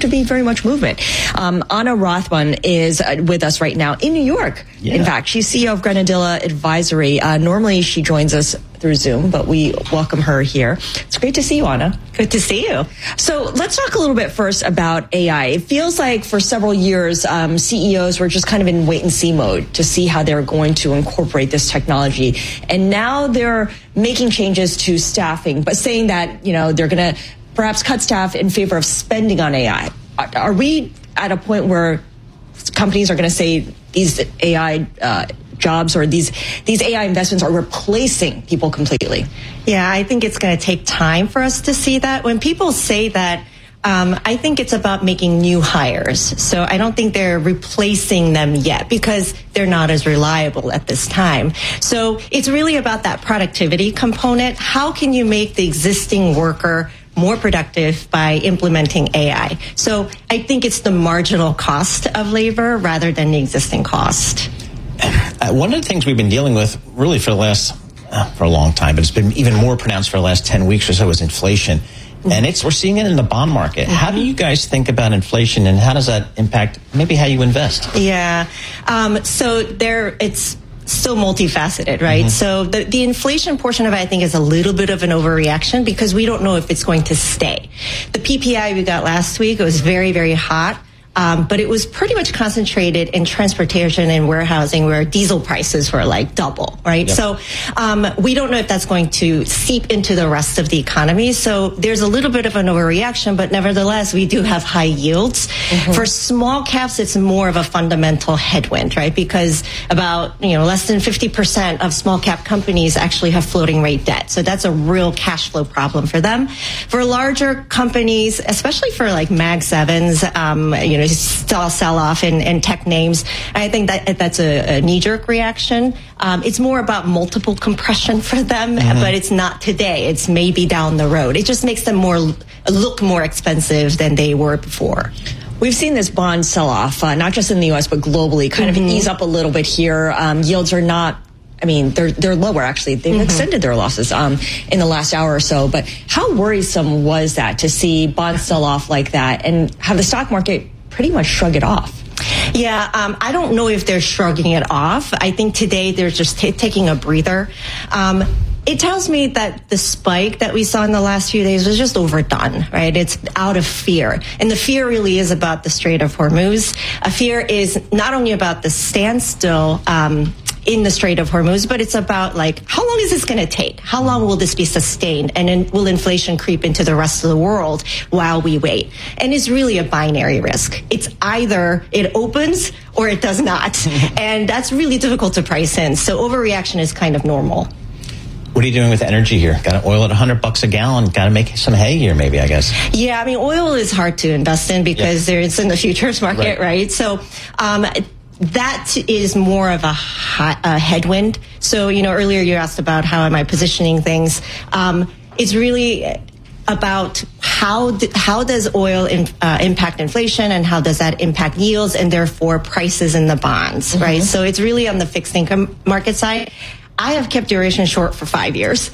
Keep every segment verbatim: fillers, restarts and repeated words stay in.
to be very much movement. Um, Anna Rothman is uh, with us right now in New York. Yeah. In fact, she's C E O of Granadilla Advisory. Uh, normally she joins us through Zoom, but we welcome her here. It's great to see you, Anna. Good to see you. So let's talk a little bit first about A I. It feels like for several years, um, C E Os were just kind of in wait-and-see mode to see how they're going to incorporate this technology. And now they're making changes to staffing, but saying that, you know, they're going to perhaps cut staff in favor of spending on A I. Are, are we at a point where companies are going to say these A I uh, jobs or these these A I investments are replacing people completely? Yeah, I think it's going to take time for us to see that. When people say that, um, I think it's about making new hires. So I don't think they're replacing them yet because they're not as reliable at this time. So it's really about that productivity component. How can you make the existing worker more productive by implementing A I? So I think it's the marginal cost of labor rather than the existing cost. Uh, one of the things we've been dealing with really for the last, uh, for a long time, but it's been even more pronounced for the last ten weeks or so, is inflation. Mm-hmm. And it's we're seeing it in the bond market. Mm-hmm. How do you guys think about inflation, and how does that impact maybe how you invest? Yeah. Um, so there, it's still multifaceted, right? Mm-hmm. So the, the inflation portion of it, I think, is a little bit of an overreaction because we don't know if it's going to stay. The P P I we got last week, it was very, very hot. Um, but it was pretty much concentrated in transportation and warehousing where diesel prices were like double, right? Yep. So um, we don't know if that's going to seep into the rest of the economy. So there's a little bit of an overreaction, but nevertheless, we do have high yields. Mm-hmm. For small caps, it's more of a fundamental headwind, right? Because about, you know, less than fifty percent of small cap companies actually have floating rate debt. So that's a real cash flow problem for them. For larger companies, especially for like Mag sevens, um, you know, sell sell off in, in tech names. I think that that's a, a knee-jerk reaction. Um, it's more about multiple compression for them, mm-hmm. but it's not today. It's maybe down the road. It just makes them more look more expensive than they were before. We've seen this bond sell-off, uh, not just in the U S, but globally, kind mm-hmm. of ease up a little bit here. Um, yields are not I mean, they're they're lower, actually. They've mm-hmm. extended their losses um, in the last hour or so. But how worrisome was that to see bonds sell off like that and have the stock market pretty much shrug it off? Yeah, um, I don't know if they're shrugging it off. I think today they're just t- taking a breather. Um, it tells me that the spike that we saw in the last few days was just overdone, right? It's out of fear. And the fear really is about the Strait of Hormuz. A fear is not only about the standstill um in the Strait of Hormuz, but it's about like, how long is this going to take? How long will this be sustained? And then will inflation creep into the rest of the world while we wait? And it's really a binary risk. It's either it opens or it does not. And that's really difficult to price in. So overreaction is kind of normal. What are you doing with energy here? Got oil at one hundred bucks a gallon. Got to make some hay here, maybe, I guess. Yeah, I mean, oil is hard to invest in because yep. it's in the futures market, right? right? So, um, that is more of a, high, a headwind. So, you know, earlier you asked about how am I positioning things. Um, it's really about how th- how does oil in, uh, impact inflation and how does that impact yields and therefore prices in the bonds, mm-hmm. right? So it's really on the fixed income market side. I have kept duration short for five years.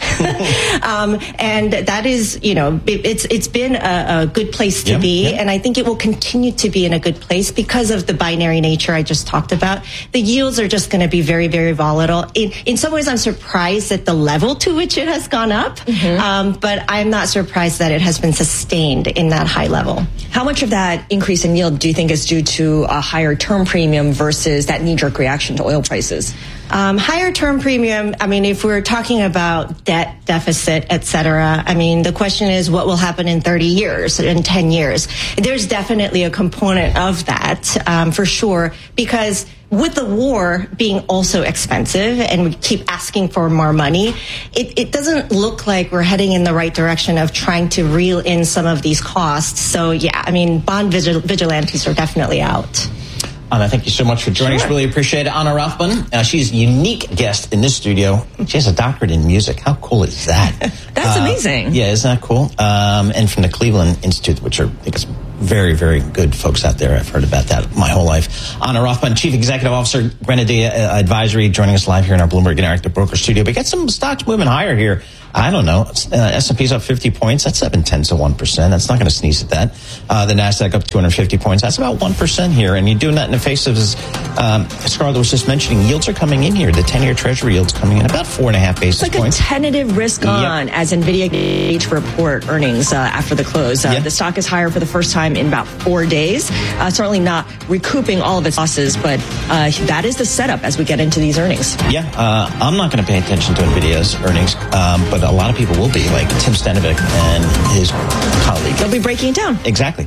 um, and that is, you know, it, it's it's been a, a good place to yeah, be. Yeah. And I think it will continue to be in a good place because of the binary nature I just talked about. The yields are just going to be very, very volatile. In, in some ways, I'm surprised at the level to which it has gone up. Mm-hmm. Um, but I'm not surprised that it has been sustained in that high level. How much of that increase in yield do you think is due to a higher term premium versus that knee-jerk reaction to oil prices? Um, higher term premium, I mean, if we're talking about debt deficit, et cetera, I mean, the question is what will happen in thirty years, in ten years? There's definitely a component of that, um, for sure, because with the war being also expensive and we keep asking for more money, it, it doesn't look like we're heading in the right direction of trying to reel in some of these costs. So, yeah, I mean, bond vigil- vigilantes are definitely out. Anna, thank you so much for joining sure. us. Really appreciate it. Anna Rothman, uh, she's a unique guest in this studio. She has a doctorate in music. How cool is that? That's uh, amazing. Yeah, isn't that cool? Um, and from the Cleveland Institute, which are, I think, is very, very good folks out there. I've heard about that my whole life. Anna Rothman, Chief Executive Officer, Granadilla Advisory, joining us live here in our Bloomberg Interactive Broker studio. We got some stocks moving higher here I don't know. Uh, S and P's up fifty points. That's seven tenths of one percent. That's not going to sneeze at that. Uh, the NASDAQ up two hundred fifty points. That's about one percent here. And you're doing that in the face of, as um, Scarlett was just mentioning, yields are coming in here. The ten-year Treasury yield's coming in about four and a half basis it's like points. Like a tentative risk on yep. as NVIDIA to report earnings uh, after the close. Uh, yep. The stock is higher for the first time in about four days. Uh, certainly not recouping all of its losses, but uh, that is the setup as we get into these earnings. Yeah, uh, I'm not going to pay attention to NVIDIA's earnings, um, but a lot of people will be, like Tim Stenovic and his colleague. They'll be breaking it down. Exactly.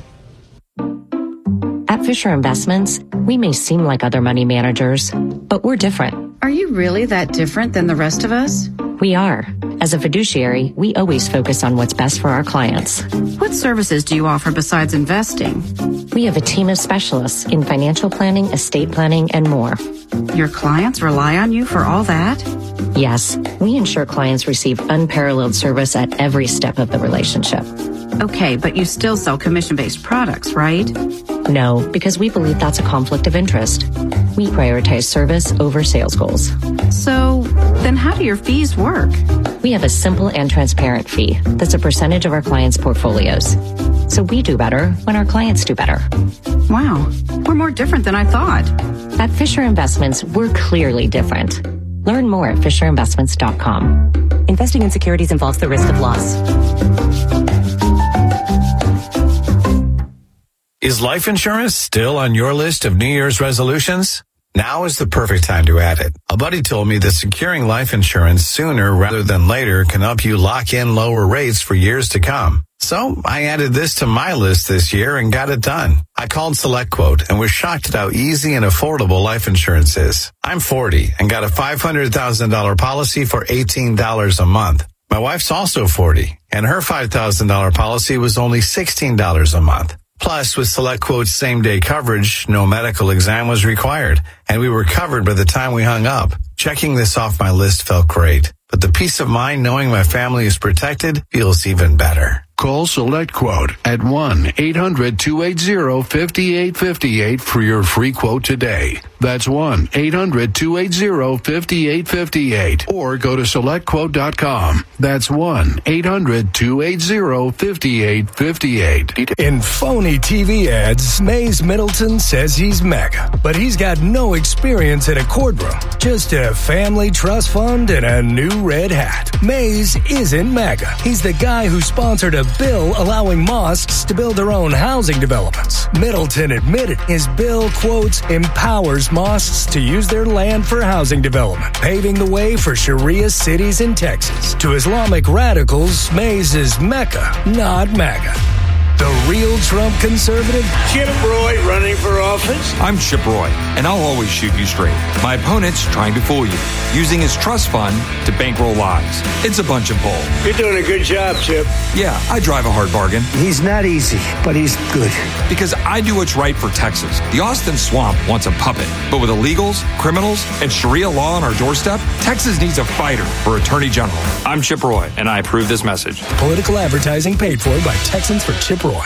At Fisher Investments, we may seem like other money managers, but we're different. Are you really that different than the rest of us? We are. As a fiduciary, we always focus on what's best for our clients. What services do you offer besides investing? We have a team of specialists in financial planning, estate planning, and more. Your clients rely on you for all that? Yes, we ensure clients receive unparalleled service at every step of the relationship. Okay, but you still sell commission-based products, right? No, because we believe that's a conflict of interest. We prioritize service over sales goals. So, then how do your fees work? We have a simple and transparent fee that's a percentage of our clients' portfolios. So we do better when our clients do better. Wow, we're more different than I thought. At Fisher Investments, we're clearly different. Learn more at fisher investments dot com. Investing in securities involves the risk of loss. Is life insurance still on your list of New Year's resolutions? Now is the perfect time to add it. A buddy told me that securing life insurance sooner rather than later can help you lock in lower rates for years to come. So I added this to my list this year and got it done. I called SelectQuote and was shocked at how easy and affordable life insurance is. I'm forty and got a five hundred thousand dollars policy for eighteen dollars a month. My wife's also forty and her five thousand dollars policy was only sixteen dollars a month. Plus, with SelectQuote's same-day coverage, no medical exam was required, and we were covered by the time we hung up. Checking this off my list felt great, but the peace of mind knowing my family is protected feels even better. Call SelectQuote at one eight hundred two eight zero five eight five eight for your free quote today. That's one eight hundred two eight zero five eight five eight. Or go to select quote dot com. That's one eight hundred two eight zero five eight five eight. In phony T V ads, Mays Middleton says he's mega, but he's got no experience in a courtroom. Just a family trust fund and a new red hat. Mays isn't mega. He's the guy who sponsored a bill allowing mosques to build their own housing developments. Middleton admitted his bill, quotes, empowers mosques to use their land for housing development, paving the way for Sharia cities in Texas. To Islamic radicals, Mays is Mecca, not MAGA. The real Trump conservative? Chip Roy running for office? I'm Chip Roy, and I'll always shoot you straight. My opponent's trying to fool you, using his trust fund to bankroll lies. It's a bunch of bull. You're doing a good job, Chip. Yeah, I drive a hard bargain. He's not easy, but he's good. Because I do what's right for Texas. The Austin Swamp wants a puppet, but with illegals, criminals, and Sharia law on our doorstep, Texas needs a fighter for Attorney General. I'm Chip Roy, and I approve this message. Political advertising paid for by Texans for Chip Roy.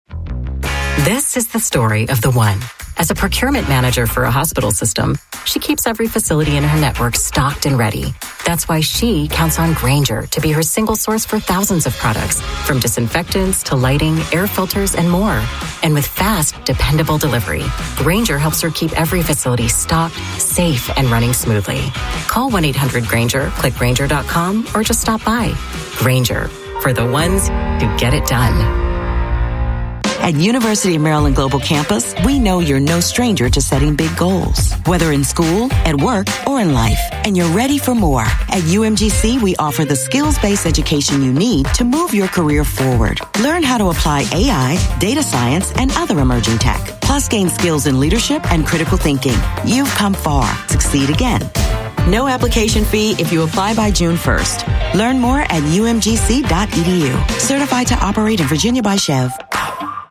This is the story of the one. As a procurement manager for a hospital system, she keeps every facility in her network stocked and ready. That's why she counts on Grainger to be her single source for thousands of products, from disinfectants to lighting, air filters, and more. And with fast, dependable delivery, Grainger helps her keep every facility stocked, safe, and running smoothly. Call one eight hundred Grainger, click Grainger dot com, or just stop by. Grainger, for the ones who get it done. At University of Maryland Global Campus, we know you're no stranger to setting big goals, whether in school, at work, or in life, and you're ready for more. At U M G C, we offer the skills-based education you need to move your career forward. Learn how to apply A I, data science, and other emerging tech, plus gain skills in leadership and critical thinking. You've come far. Succeed again. No application fee if you apply by June first. Learn more at U M G C dot E D U. Certified to operate in Virginia by Chev.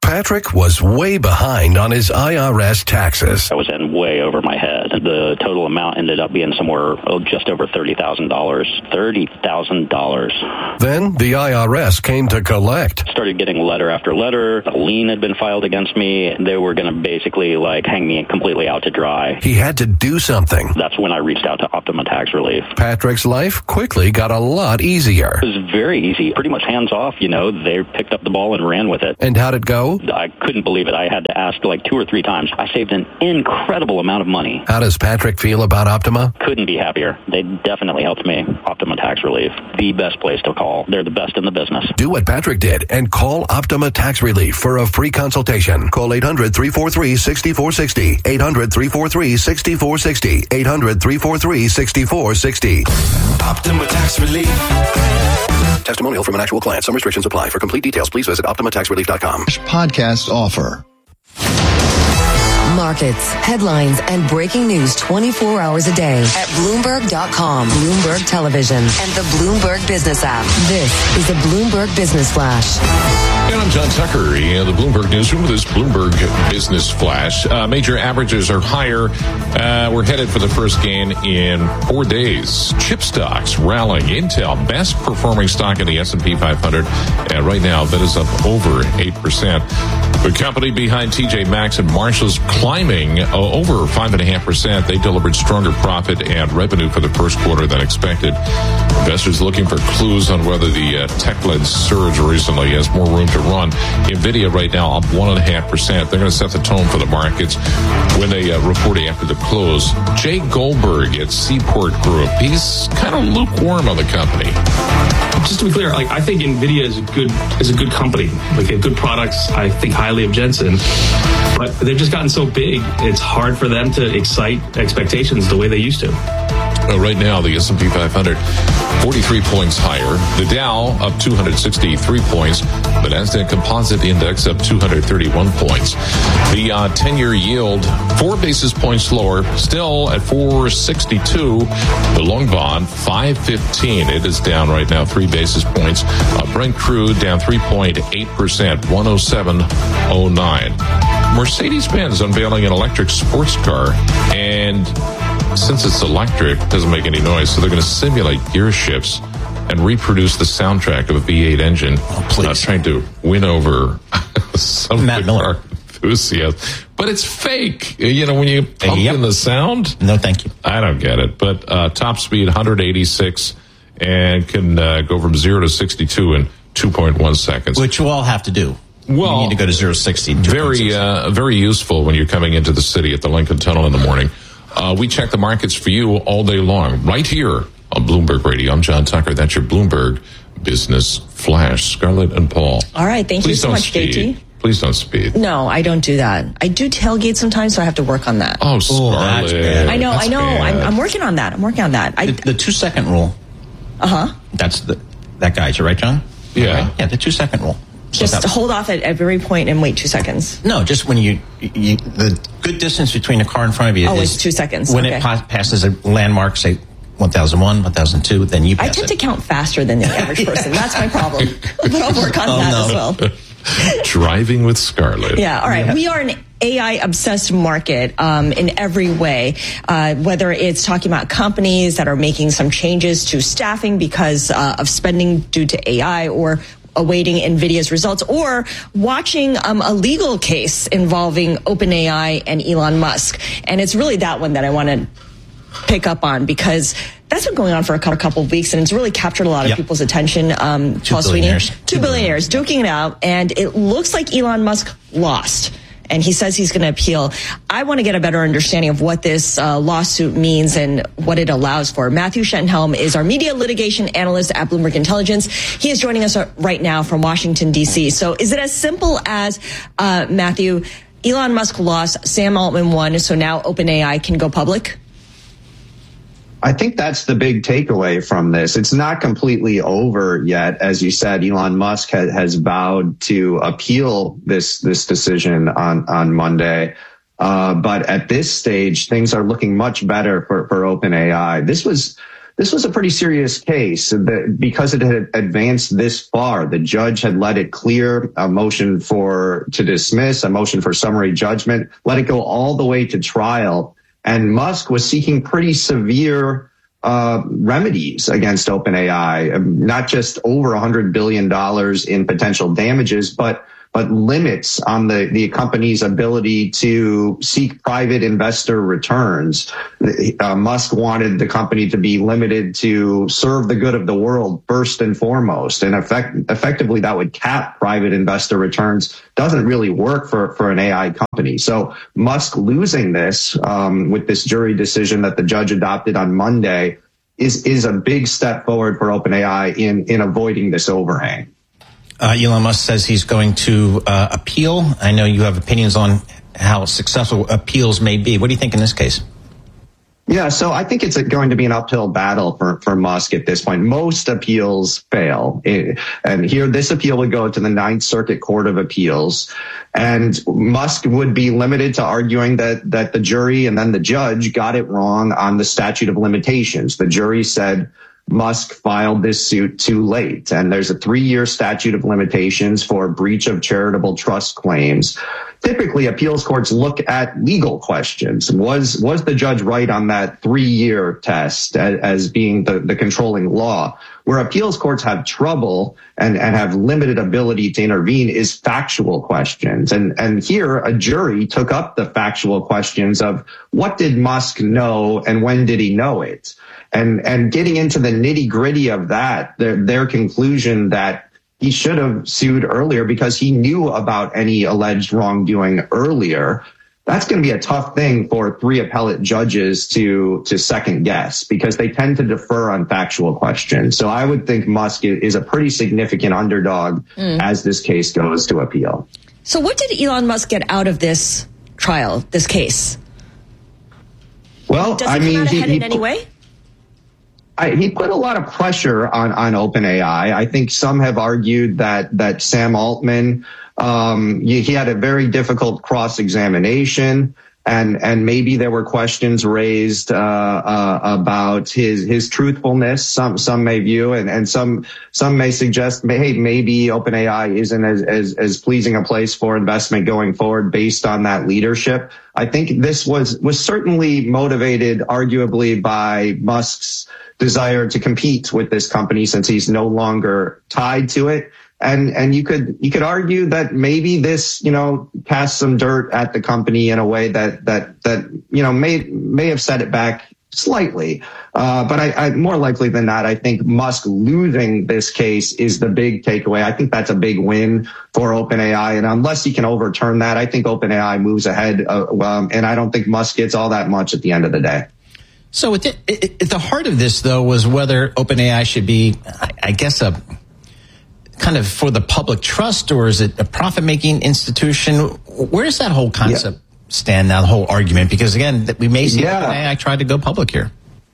Patrick was way behind on his I R S taxes. I was in way over my head. The total amount ended up being somewhere oh, just over thirty thousand dollars. thirty thousand dollars. Then the I R S came to collect. Started getting letter after letter. A lien had been filed against me. They were going to basically like hang me completely out to dry. He had to do something. That's when I reached out to Optima Tax Relief. Patrick's life quickly got a lot easier. It was very easy. Pretty much hands off, you know. They picked up the ball and ran with it. And how'd it go? I couldn't believe it. I had to ask like two or three times. I saved an incredible amount of money. How does Patrick feel about Optima? Couldn't be happier. They definitely helped me. Optima Tax Relief, the best place to call. They're the best in the business. Do what Patrick did and call Optima Tax Relief for a free consultation. Call eight hundred, three four three, six four six zero. eight hundred, three four three, six four six zero. eight hundred, three four three, six four six zero. Optima Tax Relief. Testimonial from an actual client. Some restrictions apply. For complete details, please visit optima tax relief dot com. Podcast offer. Markets, headlines, and breaking news twenty-four hours a day at Bloomberg dot com, Bloomberg Television, and the Bloomberg Business app. This is the Bloomberg Business Flash. And I'm John Tucker in the Bloomberg Newsroom with this Bloomberg Business Flash. Uh, major averages are higher. Uh, we're headed for the first gain in four days. Chip stocks rallying. Intel, best performing stock in the S and P five hundred. And right now, that is up over eight percent. The company behind T J Maxx and Marshall's climbing uh, over five point five percent. They delivered stronger profit and revenue for the first quarter than expected. Investors looking for clues on whether the uh, tech-led surge recently has more room to run. NVIDIA right now up one point five percent. They're going to set the tone for the markets when they uh, report after the close. Jay Goldberg at Seaport Group. He's kind of lukewarm on the company. Just to be clear, like I think NVIDIA is a good is a good company. Like they have good products. I think highly of Jensen, but they've just gotten so big. It's hard for them to excite expectations the way they used to. Uh, right now, the S and P five hundred, forty-three points higher. The Dow up two hundred sixty-three points. The Nasdaq Composite Index up two hundred thirty-one points. The uh, ten-year yield, four basis points lower, still at four sixty-two. The long bond, five fifteen. It is down right now three basis points. Uh, Brent crude down three point eight percent, one oh seven oh nine. Mercedes-Benz unveiling an electric sports car, and since it's electric, it doesn't make any noise, so they're going to simulate gear shifts and reproduce the soundtrack of a V eight engine. Oh, please. Not trying to win over some Matt Miller enthusiasts. But it's fake. You know, when you pump yep. in the sound. No, thank you. I don't get it. But uh, top speed, one hundred eighty-six, and can uh, go from zero to sixty-two in two point one seconds. Which you all have to do. Well, you need to go to zero to sixty. Very, uh, very useful when you're coming into the city at the Lincoln Tunnel in the morning. Uh, we check the markets for you all day long, right here on Bloomberg Radio. I'm John Tucker. That's your Bloomberg Business Flash. Scarlett and Paul. All right. Thank Please you so much, speed. J T. Please don't speed. No, I don't do that. I do tailgate sometimes, so I have to work on that. Oh, Scarlett. Oh, I know, that's I know. I'm, I'm working on that. I'm working on that. I, the, the two-second rule. Uh-huh. That's the that guide, you right, John? Yeah. Right? Yeah, the two-second rule. So just that, hold off at every point and wait two seconds. No, just when you, you the good distance between a car in front of you oh, is it's two seconds. When okay. it pa- passes a landmark, say one thousand one, one thousand two, then you pass I tend it. to count faster than the average person. That's my problem. But I'll work on oh, that no. as well. Driving with Scarlett. Yeah, all right. Yeah. We are an A I-obsessed market um, in every way, uh, whether it's talking about companies that are making some changes to staffing because uh, of spending due to A I, or awaiting NVIDIA's results, or watching um, a legal case involving OpenAI and Elon Musk. And it's really that one that I want to pick up on, because that's been going on for a couple of weeks, and it's really captured a lot of yep. people's attention. Um, Two billionaires. Two billionaires duking it out, and it looks like Elon Musk lost. And he says he's going to appeal. I want to get a better understanding of what this uh, lawsuit means and what it allows for. Matthew Shenhelm is our media litigation analyst at Bloomberg Intelligence. He is joining us right now from Washington, D C. So is it as simple as, uh, Matthew, Elon Musk lost, Sam Altman won, so now OpenAI can go public? I think that's the big takeaway from this. It's not completely over yet. As you said, Elon Musk has, has vowed to appeal this, this decision on, on Monday. Uh, but at this stage, things are looking much better for, for OpenAI. This was, this was a pretty serious case because it had advanced this far. The judge had let it clear, a motion for to dismiss, a motion for summary judgment, let it go all the way to trial. And Musk was seeking pretty severe uh, remedies against OpenAI, not just over one hundred billion dollars in potential damages, but but limits on the, the company's ability to seek private investor returns. Uh, Musk wanted the company to be limited to serve the good of the world first and foremost. And effect, effectively, that would cap private investor returns. Doesn't really work for, for an A I company. So Musk losing this um, with this jury decision that the judge adopted on Monday is, is a big step forward for OpenAI in, in avoiding this overhang. Uh, Elon Musk says he's going to uh, appeal. I know you have opinions on how successful appeals may be. What do you think in this case? Yeah, so I think it's going to be an uphill battle for, for Musk at this point. Most appeals fail. And here, this appeal would go to the Ninth Circuit Court of Appeals. And Musk would be limited to arguing that, that the jury and then the judge got it wrong on the statute of limitations. The jury said Musk filed this suit too late, and there's a three-year statute of limitations for breach of charitable trust claims. Typically, appeals courts look at legal questions. Was was the judge right on that three-year test as, as being the, the controlling law? Where appeals courts have trouble and, and have limited ability to intervene is factual questions. And, and here, a jury took up the factual questions of what did Musk know and when did he know it? And, and getting into the nitty gritty of that, their, their conclusion that he should have sued earlier because he knew about any alleged wrongdoing earlier. That's going to be a tough thing for three appellate judges to, to second guess because they tend to defer on factual questions. So I would think Musk is a pretty significant underdog mm. as this case goes to appeal. So what did Elon Musk get out of this trial, this case? Well, Does he I come mean, out ahead he, in any way? I, he put a lot of pressure on, on OpenAI. I think some have argued that, that Sam Altman, um, he, he had a very difficult cross-examination. And, and maybe there were questions raised, uh, uh, about his, his truthfulness. Some, some may view and, and some, some may suggest, hey, maybe OpenAI isn't as, as, as pleasing a place for investment going forward based on that leadership. I think this was, was certainly motivated arguably by Musk's desire to compete with this company since he's no longer tied to it. And, and you could, you could argue that maybe this, you know, cast some dirt at the company in a way that, that, that, you know, may, may have set it back slightly. Uh, but I, I, more likely than not, I think Musk losing this case is the big takeaway. I think that's a big win for OpenAI. And unless he can overturn that, I think OpenAI moves ahead. Uh, um, and I don't think Musk gets all that much at the end of the day. So at the, at the heart of this, though, was whether OpenAI should be, I guess, a kind of for the public trust, or is it a profit-making institution? Where does that whole concept yeah. stand now, the whole argument? Because, again, we may see yeah. OpenAI try to go public here.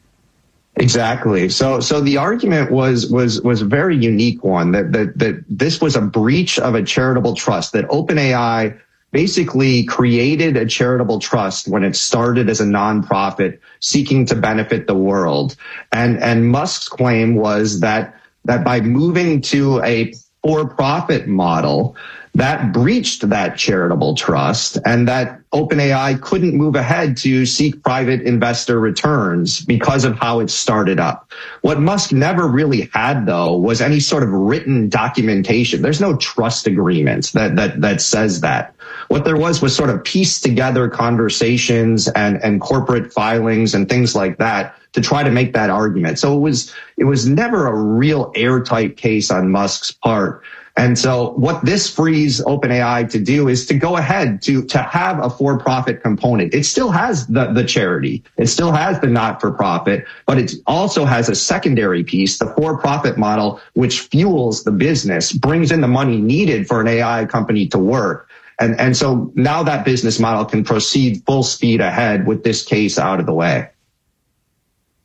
Exactly. So, so the argument was, was, was a very unique one that, that, that this was a breach of a charitable trust, that OpenAI basically created a charitable trust when it started as a nonprofit seeking to benefit the world. And, and Musk's claim was that, that by moving to a for-profit model, that breached that charitable trust and that OpenAI couldn't move ahead to seek private investor returns because of how it started up. What Musk never really had, though, was any sort of written documentation. There's no trust agreement that, that, that says that. What there was was sort of pieced together conversations and, and corporate filings and things like that to try to make that argument. So it was, it was never a real airtight case on Musk's part. And so what this frees OpenAI to do is to go ahead to, to have a for-profit component. It still has the, the charity. It still has the not-for-profit, but it also has a secondary piece, the for-profit model, which fuels the business, brings in the money needed for an A I company to work. And, and so now that business model can proceed full speed ahead with this case out of the way.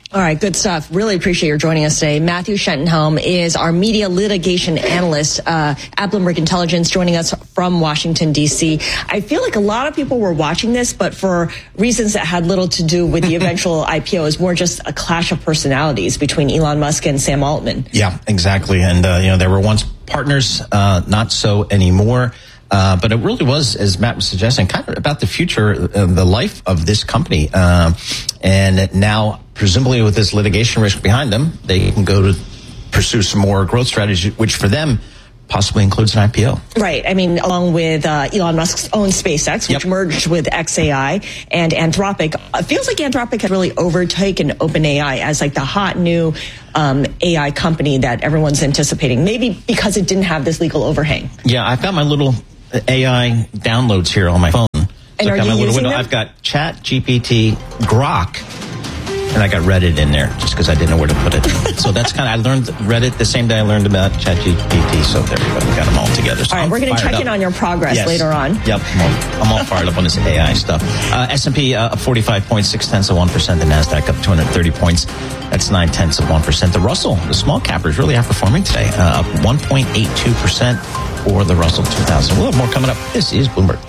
All right, good stuff. Really appreciate your joining us today. Matthew Schentenhelm is our media litigation analyst uh, at Bloomberg Intelligence, joining us from Washington, D C. I feel like a lot of people were watching this, but for reasons that had little to do with the eventual I P O. It was more just a clash of personalities between Elon Musk and Sam Altman. Yeah, exactly. And, uh, you know, they were once partners, uh, not so anymore. Uh, but it really was, as Matt was suggesting, kind of about the future, uh, the life of this company. Uh, and now, presumably with this litigation risk behind them, they can go to pursue some more growth strategy, which for them possibly includes an I P O. Right. I mean, along with uh, Elon Musk's own SpaceX, which yep. merged with X A I and Anthropic. It feels like Anthropic had really overtaken OpenAI as like the hot new um, A I company that everyone's anticipating, maybe because it didn't have this legal overhang. Yeah, I've got my little A I downloads here on my phone. And so are I've got you my little using window. them? I've got Chat G P T, Grok, and I got Reddit in there just because I didn't know where to put it. So that's kind of, I learned Reddit the same day I learned about Chat G P T. So there we go. We got them all together. So all right, I'm we're going to check up. in on your progress yes. later on. Yep, I'm all, I'm all fired up on this A I stuff. Uh, S and P uh, up forty-five points, six tenths of one percent. The Nasdaq up two hundred thirty points. That's nine tenths of one percent. The Russell, the small capper, is really outperforming today. Uh, up one point eight two percent for the Russell two thousand. We'll have more coming up. This is Bloomberg.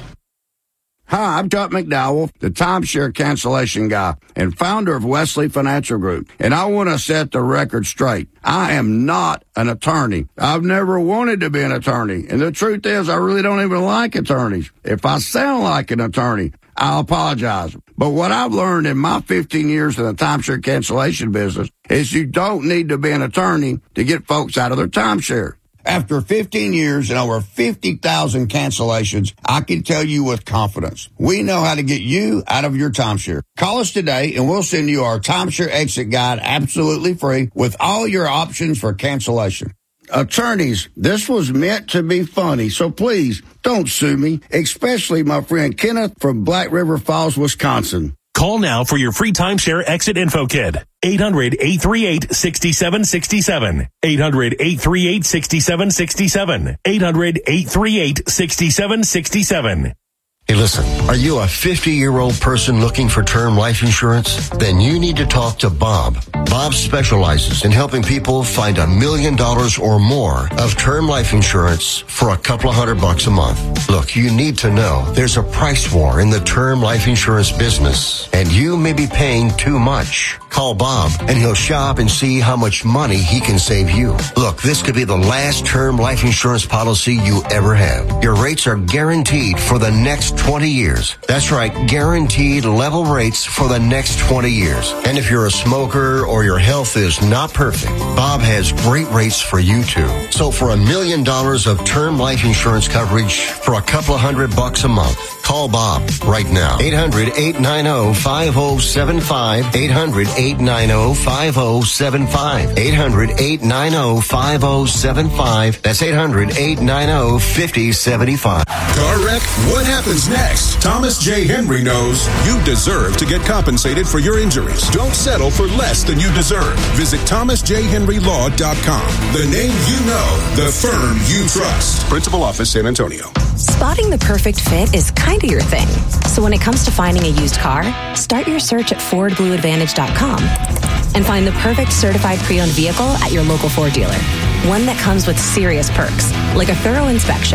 Hi, I'm Tuck McDowell, the timeshare cancellation guy and founder of Wesley Financial Group. And I want to set the record straight. I am not an attorney. I've never wanted to be an attorney. And the truth is, I really don't even like attorneys. If I sound like an attorney, I'll apologize. But what I've learned in my fifteen years in the timeshare cancellation business is you don't need to be an attorney to get folks out of their timeshare. After fifteen years and over fifty thousand cancellations, I can tell you with confidence, we know how to get you out of your timeshare. Call us today and we'll send you our timeshare exit guide absolutely free with all your options for cancellation. Attorneys, this was meant to be funny, so please don't sue me, especially my friend Kenneth from Black River Falls, Wisconsin. Call now for your free timeshare exit info kit. eight hundred, eight three eight, six seven six seven. eight hundred, eight three eight, six seven six seven. eight hundred, eight three eight, six seven six seven. Hey, listen, are you a fifty-year-old person looking for term life insurance? Then you need to talk to Bob. Bob specializes in helping people find a million dollars or more of term life insurance for a couple of hundred bucks a month. Look, you need to know there's a price war in the term life insurance business, and you may be paying too much. Call Bob, and he'll shop and see how much money he can save you. Look, this could be the last term life insurance policy you ever have. Your rates are guaranteed for the next twenty years. That's right, guaranteed level rates for the next twenty years. And if you're a smoker or your health is not perfect, Bob has great rates for you too. So for a million dollars of term life insurance coverage for a couple of hundred bucks a month, call Bob right now. eight hundred, eight nine zero, five zero seven five. eight hundred, eight nine zero, five zero seven five. eight hundred, eight nine zero, five zero seven five. That's eight hundred, eight nine zero, five zero seven five. Car wreck? What happens next? Thomas J. Henry knows you deserve to get compensated for your injuries. Don't settle for less than you deserve. Visit thomas j henry law dot com. The name you know, the firm you trust. Principal Office, San Antonio. Spotting the perfect fit is kind of your thing. So when it comes to finding a used car, start your search at ford blue advantage dot com and find the perfect certified pre-owned vehicle at your local Ford dealer. One that comes with serious perks, like a thorough inspection,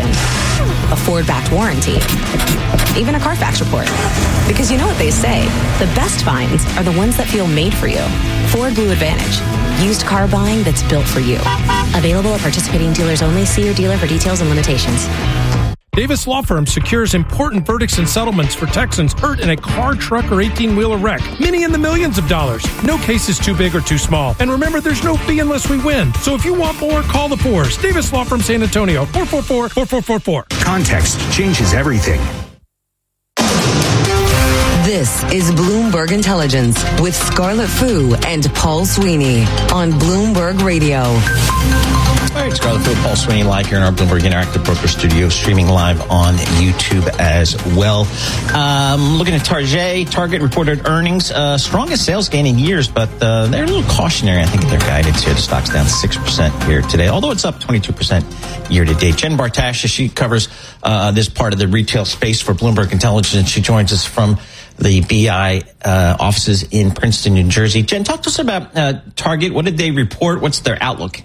a Ford-backed warranty, even a Carfax report. Because you know what they say, the best finds are the ones that feel made for you. Ford Blue Advantage. Used car buying that's built for you. Available at participating dealers only. See your dealer for details and limitations. Davis Law Firm secures important verdicts and settlements for Texans hurt in a car, truck, or eighteen-wheeler wreck. Many in the millions of dollars. No case is too big or too small. And remember, there's no fee unless we win. So if you want more, call the fours. Davis Law Firm San Antonio, four four four, four four four four. Context changes everything. This is Bloomberg Intelligence with Scarlett Fu and Paul Sweeney on Bloomberg Radio. All right, Scarlet Field, Paul Sweeney live here in our Bloomberg Interactive Broker Studio, streaming live on YouTube as well. Um, looking at Target, Target reported earnings, uh, strongest sales gain in years, but uh, they're a little cautionary. I think their guidance here. The stock's down six percent here today, although it's up twenty-two percent year to date. Jen Bartasha, she covers uh, this part of the retail space for Bloomberg Intelligence. She joins us from the B I uh, offices in Princeton, New Jersey. Jen, talk to us about uh, Target. What did they report? What's their outlook?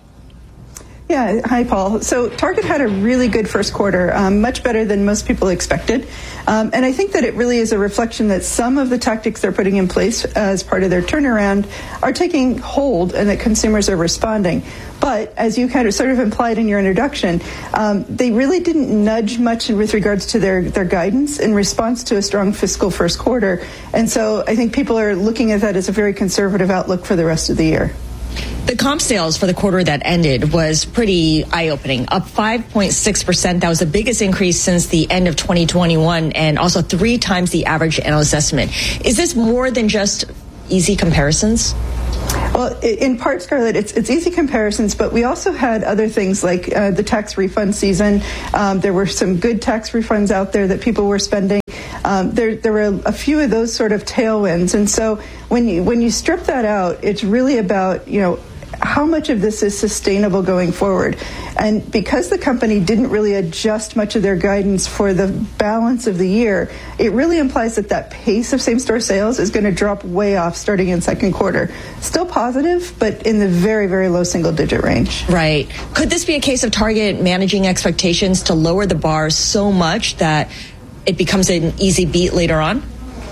Yeah, hi, Paul. So Target had a really good first quarter, um, much better than most people expected. Um, and I think that it really is a reflection that some of the tactics they're putting in place as part of their turnaround are taking hold and that consumers are responding. But as you kind of sort of implied in your introduction, um, they really didn't nudge much with regards to their, their guidance in response to a strong fiscal first quarter. And so I think people are looking at that as a very conservative outlook for the rest of the year. The comp sales for the quarter that ended was pretty eye-opening, up five point six percent. That was the biggest increase since the end of twenty twenty-one and also three times the average analyst estimate. Is this more than just easy comparisons? Well, in part, Scarlett, it's, it's easy comparisons, but we also had other things like uh, the tax refund season. Um, there were some good tax refunds out there that people were spending. Um, there, there were a few of those sort of tailwinds. And so when you, when you strip that out, it's really about, you know, how much of this is sustainable going forward. And because the company didn't really adjust much of their guidance for the balance of the year, it really implies that that pace of same-store sales is going to drop way off starting in second quarter. Still positive, but in the very, very low single-digit range. Right. Could this be a case of Target managing expectations to lower the bar so much that it becomes an easy beat later on?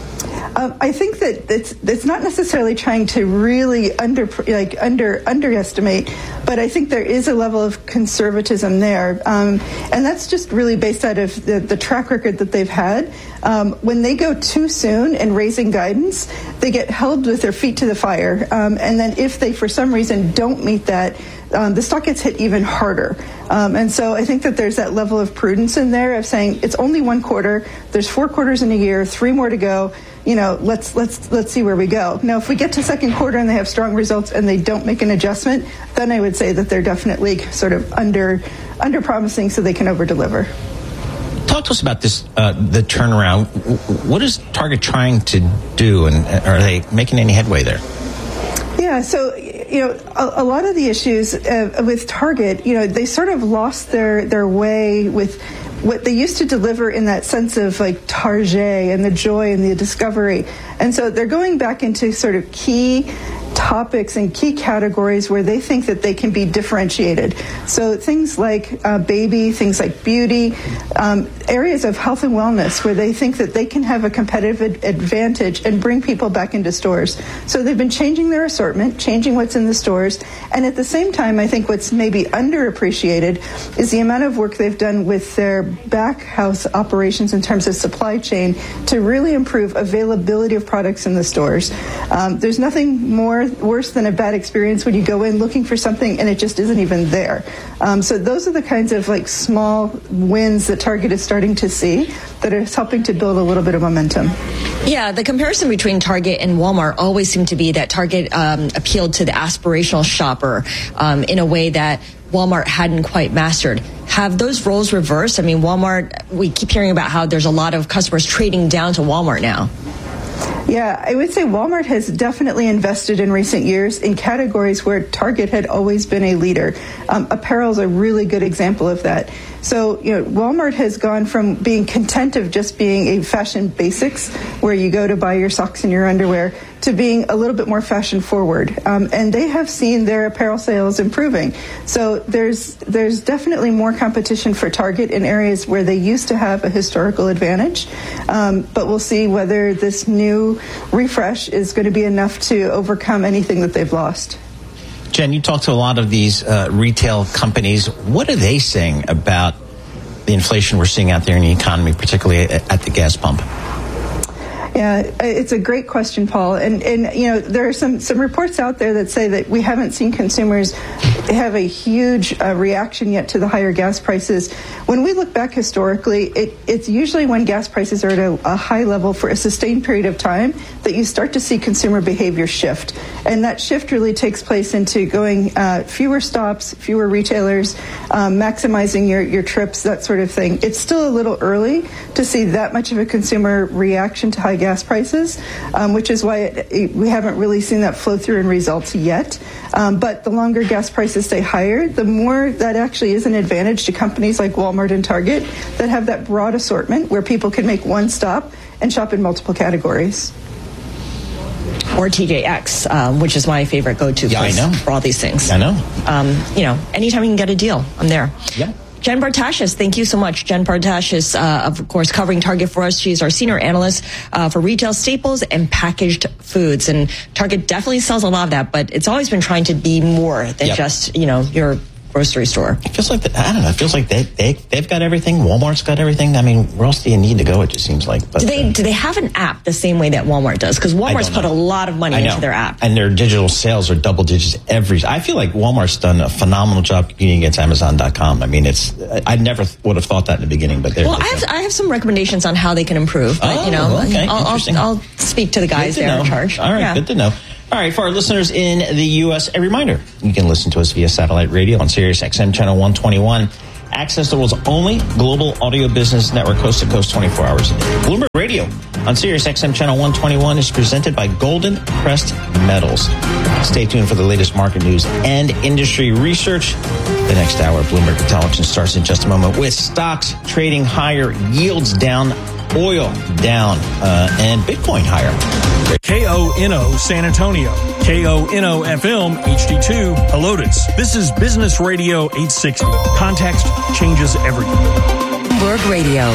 Um, I think that it's it's not necessarily trying to really under like under underestimate, but I think there is a level of conservatism there, um, and that's just really based out of the, the track record that they've had. Um, when they go too soon in raising guidance, they get held with their feet to the fire, um, and then if they for some reason don't meet that, Um, the stock gets hit even harder. Um, and so I think that there's that level of prudence in there of saying it's only one quarter, there's four quarters in a year, three more to go. You know, let's let's let's see where we go. Now, if we get to second quarter and they have strong results and they don't make an adjustment, then I would say that they're definitely sort of under under promising so they can over deliver. Talk to us about this, uh, the turnaround. What is Target trying to do, and are they making any headway there? Yeah, so, you know, a, a lot of the issues uh, with Target, you know, they sort of lost their, their way with what they used to deliver in that sense of like Target and the joy and the discovery. And so they're going back into sort of key topics and key categories where they think that they can be differentiated. So things like uh, baby, things like beauty, um, areas of health and wellness where they think that they can have a competitive ad- advantage and bring people back into stores. So they've been changing their assortment, changing what's in the stores, and at the same time, I think what's maybe underappreciated is the amount of work they've done with their back house operations in terms of supply chain to really improve availability of products in the stores. Um, there's nothing more worse than a bad experience when you go in looking for something and it just isn't even there. Um, so those are the kinds of like small wins that Target is starting to see that are helping to build a little bit of momentum. Yeah, the comparison between Target and Walmart always seemed to be that Target um, appealed to the aspirational shopper um, in a way that Walmart hadn't quite mastered. Have those roles reversed? I mean, Walmart, we keep hearing about how there's a lot of customers trading down to Walmart now. Yeah, I would say Walmart has definitely invested in recent years in categories where Target had always been a leader. Um, apparel is a really good example of that. So, you know, Walmart has gone from being content of just being a fashion basics, where you go to buy your socks and your underwear, to being a little bit more fashion forward. Um, and they have seen their apparel sales improving. So there's there's definitely more competition for Target in areas where they used to have a historical advantage. Um, but we'll see whether this new refresh is going to be enough to overcome anything that they've lost. Jen, you talk to a lot of these uh, retail companies. What are they saying about the inflation we're seeing out there in the economy, particularly at, at the gas pump? You Yeah, it's a great question, Paul. And, and you know, there are some, some reports out there that say that we haven't seen consumers have a huge uh, reaction yet to the higher gas prices. When we look back historically, it, it's usually when gas prices are at a, a high level for a sustained period of time that you start to see consumer behavior shift. And that shift really takes place into going uh, fewer stops, fewer retailers, um, maximizing your, your trips, that sort of thing. It's still a little early to see that much of a consumer reaction to high gas prices, um, which is why it, it, we haven't really seen that flow through in results yet. Um, but the longer gas prices stay higher, the more that actually is an advantage to companies like Walmart and Target that have that broad assortment where people can make one stop and shop in multiple categories. Or T J X, um, which is my favorite go-to yeah, place I know. for all these things. I know. Um, you know, anytime you can get a deal, I'm there. Yeah. Jen Bartashis, thank you so much. Jen Bartashis, uh, of course, covering Target for us. She's our senior analyst uh, for retail staples and packaged foods. And Target definitely sells a lot of that, but it's always been trying to be more than yep. just, you know, your grocery store. It feels like, the, I don't know, it feels like they, they, they've got everything. Walmart's got everything. I mean, where else do you need to go, it just seems like. But, do they uh, do they have an app the same way that Walmart does? Because Walmart's put a lot of money into their app. And their digital sales are double digits every. I feel like Walmart's done a phenomenal job competing against Amazon dot com. I mean, it's, I never would have thought that in the beginning, but they're. Well, I have, I have some recommendations on how they can improve. But, oh, you know, okay. I'll, I'll, I'll speak to the guys Good to there know. in charge. All right, yeah. good to know. All right, for our listeners in the U S, a reminder, you can listen to us via satellite radio on Sirius X M channel one twenty-one. Access the world's only global audio business network, coast to coast, twenty-four hours a day. Bloomberg Radio on Sirius X M channel one twenty-one is presented by Golden Crest Metals. Stay tuned for the latest market news and industry research. The next hour, Bloomberg Intelligence starts in just a moment with stocks trading higher, yields down, oil down, uh, and Bitcoin higher. K O N O San Antonio, K O N O F M H D two Helotes. This is Business Radio eight sixty. Context changes everything. Bloomberg Radio.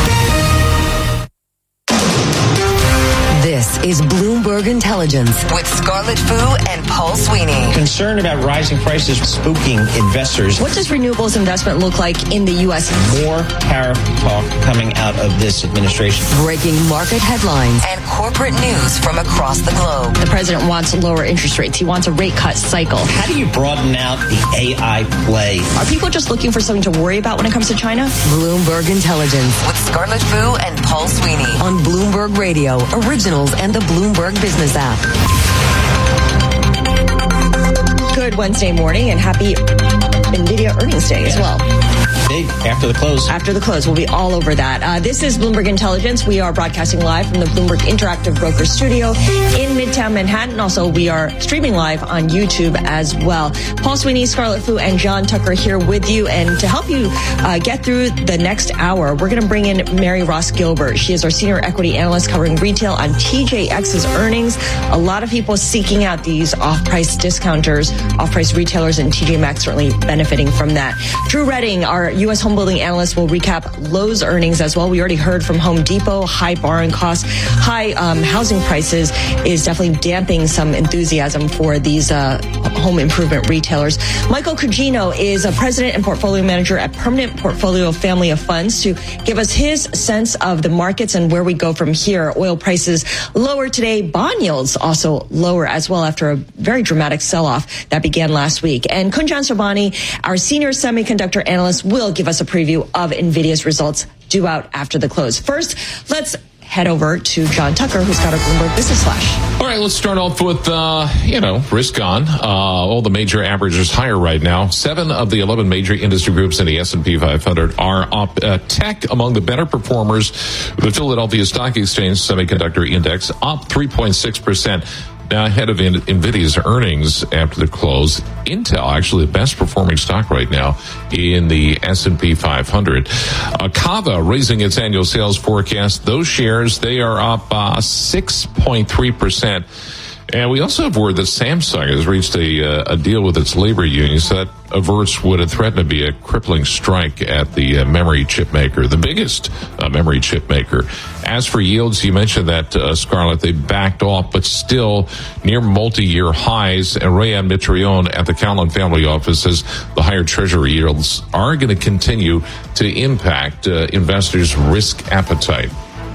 This is Bloomberg Intelligence with Scarlett Fu and Paul Sweeney. Concern about rising prices spooking investors. What does renewables investment look like in the U S? More tariff talk coming out of this administration. Breaking market headlines and corporate news from across the globe. The president wants lower interest rates. He wants a rate cut cycle. How do you broaden out the A I play? Are people just looking for something to worry about when it comes to China? Bloomberg Intelligence with Scarlett Fu and Paul Sweeney on Bloomberg Radio, Originals, and the Bloomberg Business app. Good Wednesday morning and happy NVIDIA earnings day yeah. as well. Big after the close. After the close. We'll be all over that. Uh, this is Bloomberg Intelligence. We are broadcasting live from the Bloomberg Interactive Broker Studio in Midtown Manhattan. Also, we are streaming live on YouTube as well. Paul Sweeney, Scarlett Fu, and John Tucker here with you. And to help you uh, get through the next hour, we're going to bring in Mary Ross Gilbert. She is our senior equity analyst covering retail on T J X's earnings. A lot of people seeking out these off-price discounters, off-price retailers, and T J Maxx certainly benefiting from that. Drew Redding, our U S home building analyst, will recap Lowe's earnings as well. We already heard from Home Depot. High borrowing costs, high um, housing prices is definitely damping some enthusiasm for these uh, home improvement retailers. Michael Cugino is a president and portfolio manager at Permanent Portfolio Family of Funds to give us his sense of the markets and where we go from here. Oil prices lower today. Bond yields also lower as well after a very dramatic sell-off that began last week. And Kunjan Sobhani, our senior semiconductor analyst, will give us a preview of NVIDIA's results due out after the close. First, let's head over to John Tucker, who's got a Bloomberg Business Flash. All right, let's start off with, uh, you know, risk on. Uh, all the major averages higher right now. Seven of the eleven major industry groups in the S and P five hundred are up. Uh, tech among the better performers. The Philadelphia Stock Exchange Semiconductor Index up three point six percent. Now, ahead of NVIDIA's earnings after the close, Intel, actually the best performing stock right now in the S and P five hundred. Uh, Kava raising its annual sales forecast. Those shares, they are up uh, six point three percent. And we also have word that Samsung has reached a, uh, a deal with its labor unions that averts what had threatened to be a crippling strike at the uh, memory chip maker, the biggest uh, memory chip maker. As for yields, you mentioned that, uh, Scarlett, they backed off, but still near multi-year highs. And Rayan Mitrione at the Cowen family office says the higher treasury yields are going to continue to impact uh, investors' risk appetite.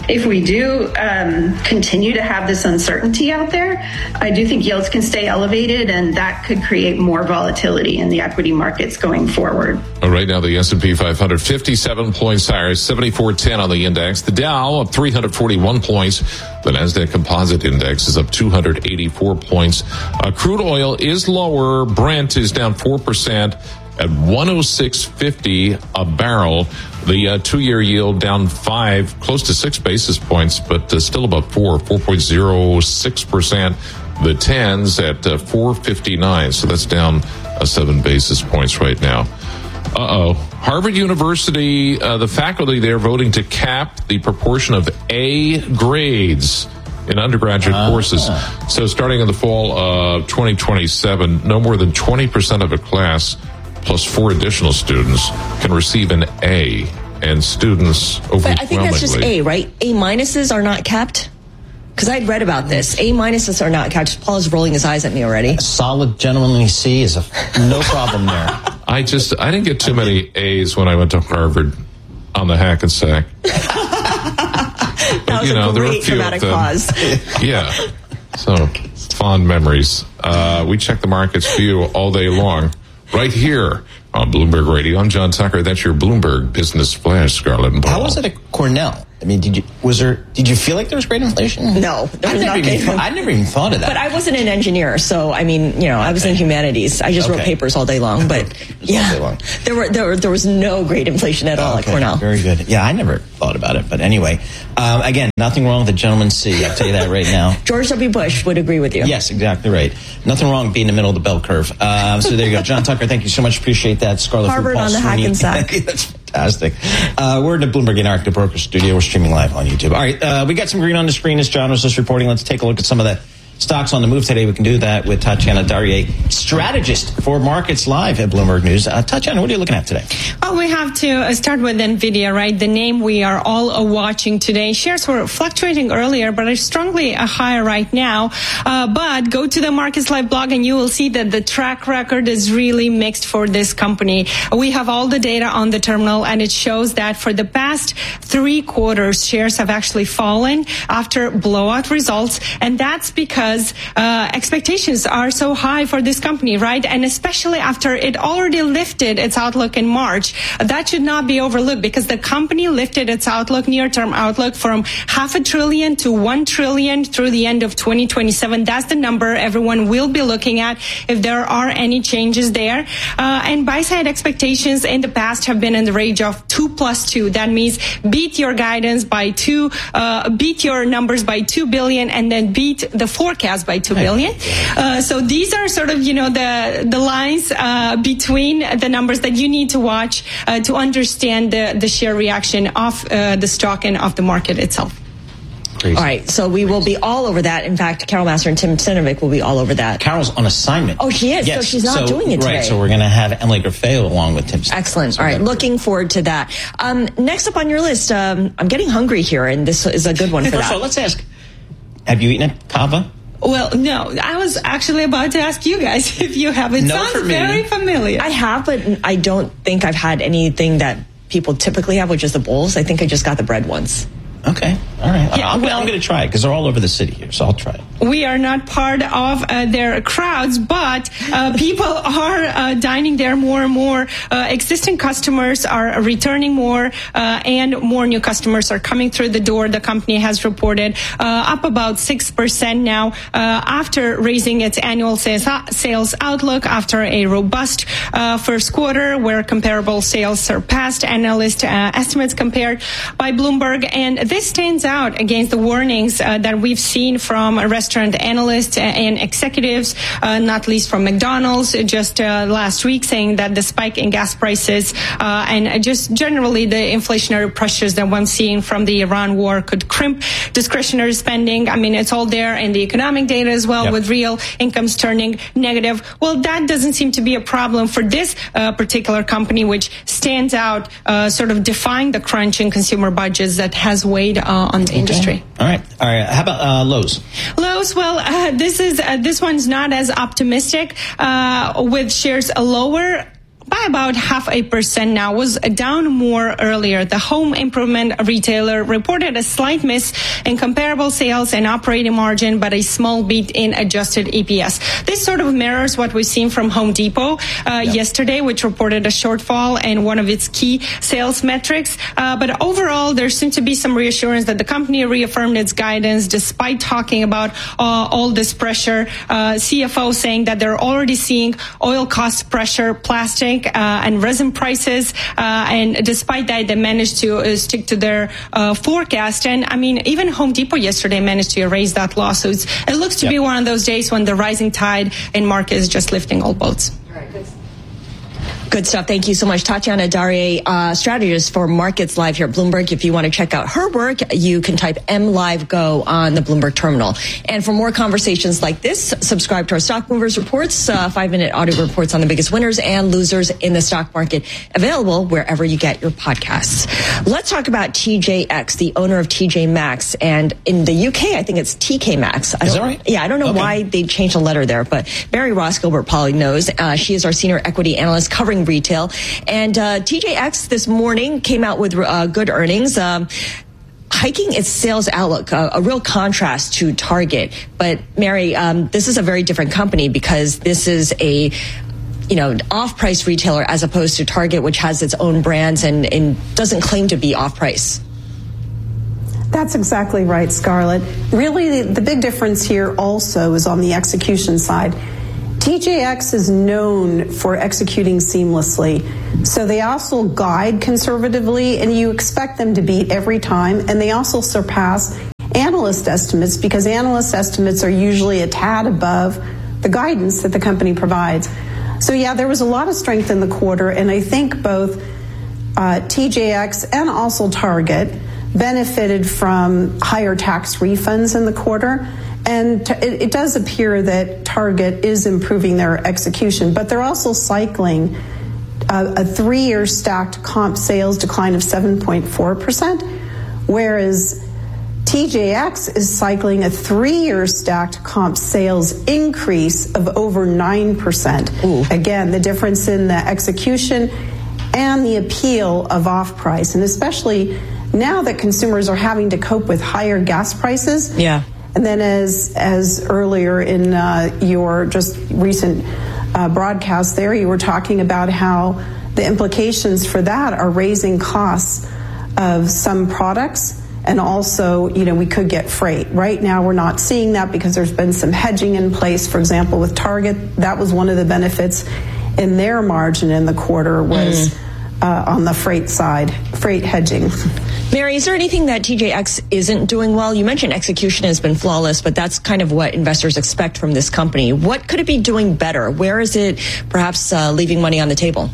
if we do um, continue to have this uncertainty out there, I do think yields can stay elevated, and that could create more volatility in the equity markets going forward. All right, now the S and P five hundred, fifty-seven points higher, seventy-four ten on the index. The Dow up three hundred forty-one points. The NASDAQ Composite Index is up two hundred eighty-four points. Uh, crude oil is lower. Brent is down four percent at one oh six fifty a barrel. The uh, two-year yield down five, close to six basis points, but uh, still about four, four point oh six percent. The tens at uh, four fifty-nine, so that's down uh, seven basis points right now. Uh-oh. Harvard University, uh, the faculty there voting to cap the proportion of A grades in undergraduate uh, courses. Uh. So starting in the fall of twenty twenty-seven, no more than twenty percent of a class plus four additional students can receive an A, and students overwhelmingly... But I think that's just A, right? A minuses are not capped? Because I'd read about this. A minuses are not capped. Paul is rolling his eyes at me already. A solid gentlemanly C is a no problem there. I just, I didn't get too many A's when I went to Harvard on the Hackensack. That was you know, a great dramatic pause. Yeah. So, fond memories. Uh, we check the markets for you all day long. Right here on Bloomberg Radio. I'm John Tucker. That's your Bloomberg Business Flash, Scarlett and Paul. How was it at Cornell? I mean, did you was there? Did you feel like there was great inflation? No, there I was never not even. great. I never even thought of that. But I wasn't an engineer, so I mean, you know, I was in humanities. I just okay. wrote papers all day long. But yeah, all day long. there were there were, there was no great inflation at all okay. at Cornell. Very good. Yeah, I never thought about it. But anyway, um, again, nothing wrong with the gentleman's C. I'll tell you that right now. George W. Bush would agree with you. Yes, exactly right. Nothing wrong with being in the middle of the bell curve. Um, so there you go, John Tucker. Thank you so much. Appreciate that. Scarlett Harvard Paul on the Hackensack. That's fantastic. Uh, we're in the Bloomberg Interactive Broker Studio. We're streaming live on YouTube. All right, uh, we got some green on the screen as John was just reporting. Let's take a look at some of the stocks on the move today. We can do that with Tatiana Darrier, strategist for Markets Live at Bloomberg News. Uh, Tatiana, what are you looking at today? Well, we have to start with NVIDIA, right? The name we are all uh, watching today. Shares were fluctuating earlier, but are strongly uh, higher right now. Uh, but go to the Markets Live blog and you will see that the track record is really mixed for this company. We have all the data on the terminal, and it shows that for the past three quarters, shares have actually fallen after blowout results, and that's because uh, expectations are so high for this company, right? And especially after it already lifted its outlook in March. That should not be overlooked because the company lifted its outlook, near-term outlook, from half a trillion to one trillion through the end of twenty twenty-seven. That's the number everyone will be looking at if there are any changes there. Uh, and buy-side expectations in the past have been in the range of two plus two. That means beat your guidance by two, uh, beat your numbers by two billion, and then beat the forecast by two billion. Uh, so these are sort of, you know, the the lines uh, between the numbers that you need to watch uh, to understand the, the share reaction of uh, the stock and of the market itself. Crazy. All right, so we will be all over that. In fact, Carol Master and Tim Sinovic will be all over that. Carol's on assignment. Oh, she is. Yes. So she's not so, doing it today. Right, so we're going to have Emily Graffeo along with Tim. Excellent. All right, looking forward to that. Um, next up on your list, um, I'm getting hungry here, and this is a good one for First that. of all, let's ask, have you eaten at Kava? Well, no, I was actually about to ask you guys if you have. It no sounds for me. very familiar. I have, but I don't think I've had anything that people typically have, which is the bowls. I think I just got the bread once. Okay. All right. Yeah, I'm, well, I'm going to try it because they're all over the city here, so I'll try it. We are not part of uh, their crowds, but uh, people are uh, dining there more and more. Uh, existing customers are returning more, uh, and more new customers are coming through the door. The company has reported uh, up about six percent now uh, after raising its annual sales, sales outlook after a robust uh, first quarter where comparable sales surpassed analyst uh, estimates compared by Bloomberg. And this stands out against the warnings uh, that we've seen from restaurant analysts and executives, uh, not least from McDonald's just uh, last week, saying that the spike in gas prices uh, and just generally the inflationary pressures that one seeing from the Iran war could crimp discretionary spending. I mean, it's all there in the economic data as well, yep, with real incomes turning negative. Well, that doesn't seem to be a problem for this uh, particular company, which stands out, uh, sort of defying the crunch in consumer budgets that has weighed Uh, on the okay. industry. All right. All right. How about uh, Lowe's? Lowe's, well, uh, this is uh, this one's not as optimistic uh, with shares lower by about half a percent now, was down more earlier. The home improvement retailer reported a slight miss in comparable sales and operating margin, but a small beat in adjusted E P S. This sort of mirrors what we've seen from Home Depot uh, yep. yesterday, which reported a shortfall in one of its key sales metrics. Uh, but overall, there seemed to be some reassurance that the company reaffirmed its guidance despite talking about uh, all this pressure. Uh, C F O saying that they're already seeing oil cost pressure, plastic uh, and resin prices, uh, and despite that, they managed to uh, stick to their uh, forecast. And I mean, even Home Depot yesterday managed to erase that loss. So it's, it looks to yep. be one of those days when the rising tide in market is just lifting all boats. All right, good. Good stuff. Thank you so much. Tatiana Darie, uh, strategist for Markets Live here at Bloomberg. If you want to check out her work, you can type M Live Go on the Bloomberg terminal. And for more conversations like this, subscribe to our Stock Movers Reports, uh, five-minute audio reports on the biggest winners and losers in the stock market, available wherever you get your podcasts. Let's talk about T J X, the owner of T J Maxx. And in the U K, I think it's T K Maxx. I is that right? Yeah, I don't know okay. why they changed the letter there, but Mary Ross Gilbert probably knows. Uh, she is our senior equity analyst covering retail. And uh, T J X this morning came out with uh, good earnings, um, hiking its sales outlook, uh, a real contrast to Target. But Mary, um, this is a very different company because this is a you know, off-price retailer as opposed to Target, which has its own brands and, and doesn't claim to be off-price. That's exactly right, Scarlett. Really, the, the big difference here also is on the execution side. T J X is known for executing seamlessly, so they also guide conservatively, and you expect them to beat every time, and they also surpass analyst estimates because analyst estimates are usually a tad above the guidance that the company provides. So yeah, there was a lot of strength in the quarter, and I think both uh, T J X and also Target benefited from higher tax refunds in the quarter. And t- it, it does appear that Target is improving their execution, but they're also cycling a, a three-year stacked comp sales decline of seven point four percent, whereas T J X is cycling a three-year stacked comp sales increase of over nine percent. Ooh. Again, the difference in the execution and the appeal of off-price, and especially now that consumers are having to cope with higher gas prices. Yeah. And then as as earlier in uh, your just recent uh, broadcast there, you were talking about how the implications for that are raising costs of some products. And also, you know, we could get freight. Right now, we're not seeing that because there's been some hedging in place. For example, with Target, that was one of the benefits in their margin in the quarter was mm. uh, on the freight side, freight hedging. Mary, is there anything that T J X isn't doing well? You mentioned execution has been flawless, but that's kind of what investors expect from this company. What could it be doing better? Where is it perhaps uh, leaving money on the table?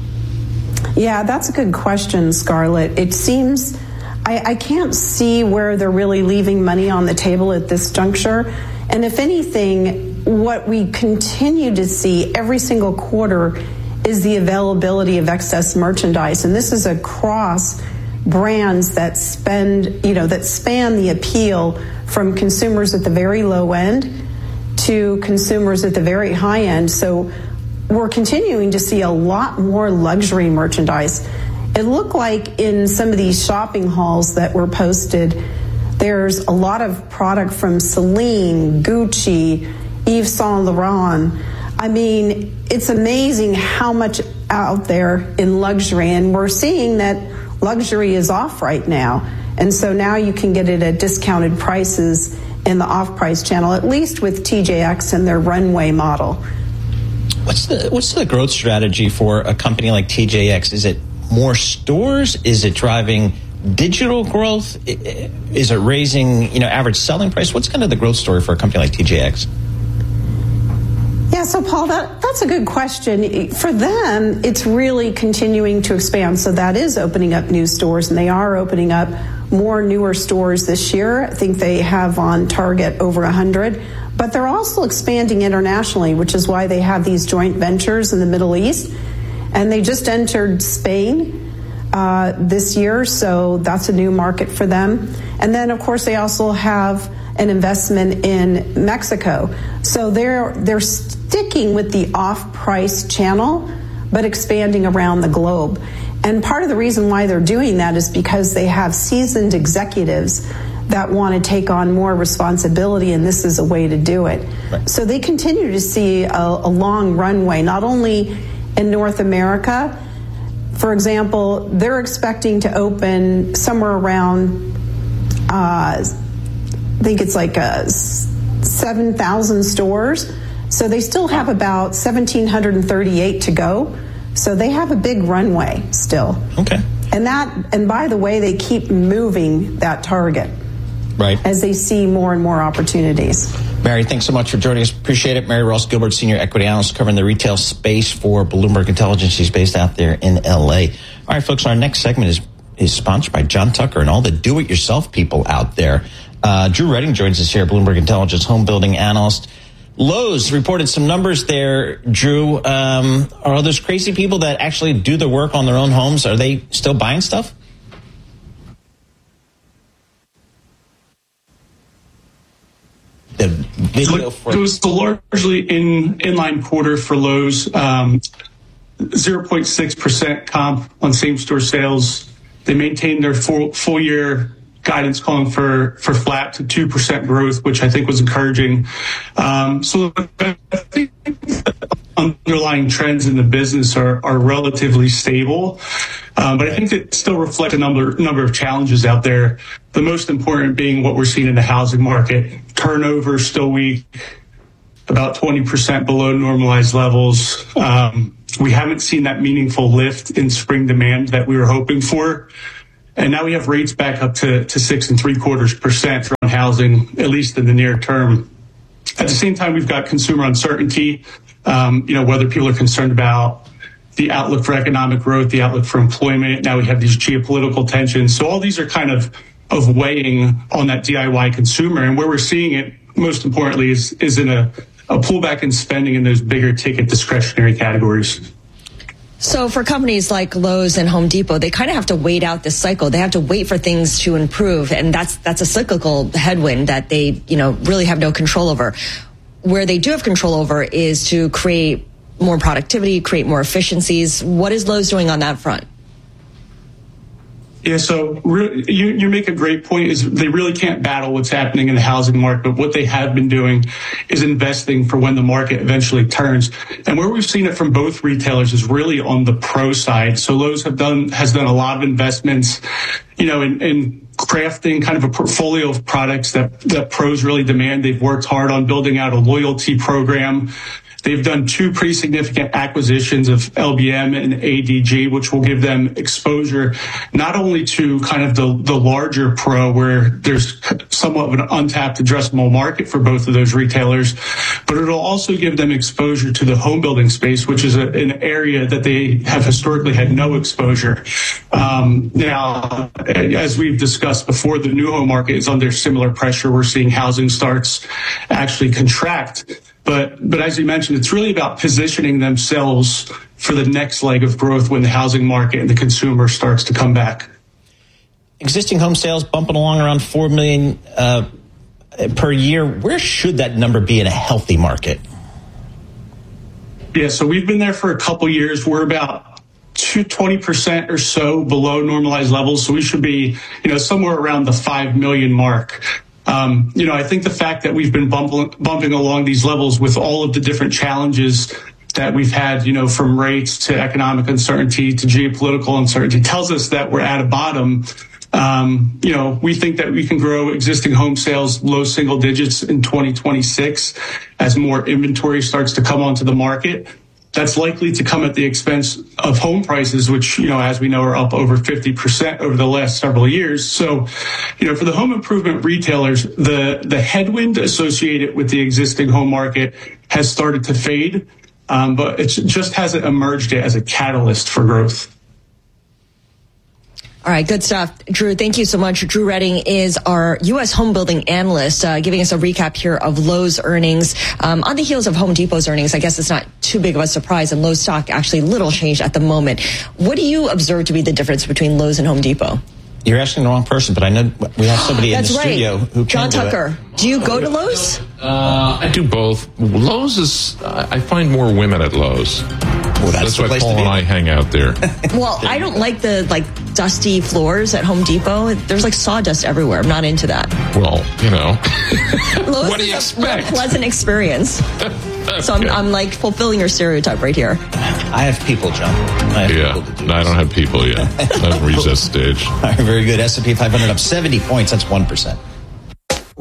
Yeah, that's a good question, Scarlett. It seems I, I can't see where they're really leaving money on the table at this juncture. And if anything, what we continue to see every single quarter is the availability of excess merchandise. And this is across brands that spend, you know, that span the appeal from consumers at the very low end to consumers at the very high end. So we're continuing to see a lot more luxury merchandise. It looked like in some of these shopping hauls that were posted, there's a lot of product from Celine, Gucci, Yves Saint Laurent. I mean, it's amazing how much out there in luxury, and we're seeing that luxury is off right now. And so now you can get it at discounted prices in the off-price channel, at least with T J X and their runway model. What's the what's the growth strategy for a company like T J X? Is it more stores? Is it driving digital growth? Is it raising, you know, average selling price? What's kind of the growth story for a company like T J X? Yeah, so Paul, that, that's a good question. For them, it's really continuing to expand. So that is opening up new stores, and they are opening up more newer stores this year. I think they have on target over one hundred. But they're also expanding internationally, which is why they have these joint ventures in the Middle East. And they just entered Spain uh, this year, so that's a new market for them. And then, of course, they also have an investment in Mexico. So they're they're sticking with the off-price channel, but expanding around the globe. And part of the reason why they're doing that is because they have seasoned executives that want to take on more responsibility, and this is a way to do it. Right. So they continue to see a, a long runway, not only in North America. For example, they're expecting to open somewhere around, uh, I think it's like a seven thousand stores. So they still have about one thousand seven hundred thirty-eight to go. So they have a big runway still. Okay. And that, and by the way, they keep moving that target. Right. As they see more and more opportunities. Mary, thanks so much for joining us. Appreciate it. Mary Ross Gilbert, Senior Equity Analyst covering the retail space for Bloomberg Intelligence. She's based out there in L A. All right, folks, our next segment is, is sponsored by John Tucker and all the do-it-yourself people out there. Uh, Drew Redding joins us here, Bloomberg Intelligence home building analyst. Lowe's reported some numbers there, Drew. Um, are all those crazy people that actually do the work on their own homes, are they still buying stuff? The video for it was the largely in inline quarter for Lowe's, um, zero point six percent comp on same store sales. They maintained their full, full year guidance, calling for, for flat to two percent growth, which I think was encouraging. Um, so I think underlying trends in the business are, are relatively stable. Um, but I think that still reflect a number, number of challenges out there. The most important being what we're seeing in the housing market. Turnover still weak, about twenty percent below normalized levels. Um, we haven't seen that meaningful lift in spring demand that we were hoping for. And now we have rates back up to, to six and three quarters percent on housing, at least in the near term. At the same time, we've got consumer uncertainty, um, you know, whether people are concerned about the outlook for economic growth, the outlook for employment. Now we have these geopolitical tensions. So all these are kind of, of weighing on that D I Y consumer. And where we're seeing it, most importantly, is, is in a, a pullback in spending in those bigger ticket discretionary categories. So for companies like Lowe's and Home Depot, they kind of have to wait out this cycle. They have to wait for things to improve. And that's, that's a cyclical headwind that they, you know, really have no control over. Where they do have control over is to create more productivity, create more efficiencies. What is Lowe's doing on that front? Yeah, so re- you, you make a great point. Is they really can't battle what's happening in the housing market. But what they have been doing is investing for when the market eventually turns. And where we've seen it from both retailers is really on the pro side. So Lowe's have done has done a lot of investments, you know, in, in crafting kind of a portfolio of products that that pros really demand. They've worked hard on building out a loyalty program. They've done two pretty significant acquisitions of L B M and A D G, which will give them exposure not only to kind of the, the larger pro, where there's somewhat of an untapped addressable market for both of those retailers, but it'll also give them exposure to the home building space, which is a, an area that they have historically had no exposure. Um, now, as we've discussed before, the new home market is under similar pressure. We're seeing housing starts actually contract. But but as you mentioned, it's really about positioning themselves for the next leg of growth when the housing market and the consumer starts to come back. Existing home sales bumping along around four million uh, per year. Where should that number be in a healthy market? Yeah, so we've been there for a couple years. We're about twenty percent or so below normalized levels. So we should be, you know, somewhere around the five million mark. Um, you know, I think the fact that we've been bumping, bumping along these levels with all of the different challenges that we've had, you know, from rates to economic uncertainty to geopolitical uncertainty tells us that we're at a bottom. Um, you know, we think that we can grow existing home sales low single digits in twenty twenty-six as more inventory starts to come onto the market. That's likely to come at the expense of home prices, which, you know, as we know, are up over fifty percent over the last several years. So, you know, for the home improvement retailers, the, the headwind associated with the existing home market has started to fade, um, but it just hasn't emerged yet as a catalyst for growth. All right, good stuff. Drew, thank you so much. Drew Redding is our U S home building analyst, uh, giving us a recap here of Lowe's earnings. Um, on the heels of Home Depot's earnings, I guess it's not too big of a surprise, and Lowe's stock actually little changed at the moment. What do you observe to be the difference between Lowe's and Home Depot? You're asking the wrong person, but I know we have somebody in the right. studio who John can do Tucker. it. Do you go to Lowe's? Uh, I do both. Lowe's is, I find more women at Lowe's. Well, that's, that's the why place Paul to be. and I hang out there. Well, I don't like the like dusty floors at Home Depot. There's like sawdust everywhere. I'm not into that. Well, you know. Lowe's What do you is a more expect? pleasant experience. So I'm, Okay. I'm like fulfilling your stereotype right here. I have people, John. I have Yeah, people to do no, I don't have people yet. I haven't reached that stage. All right, very good. S and P five hundred up seventy points. That's one percent.